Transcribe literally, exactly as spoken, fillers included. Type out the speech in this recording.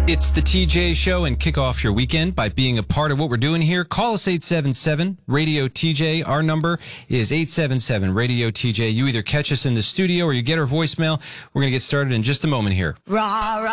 It's the T J Show, and kick off your weekend by being a part of what we're doing here. Call us eight seven seven, radio T J. Our number is eight seven seven, radio T J. You either catch us in the studio or you get our voicemail. We're going to get started in just a moment here. Rah, rah.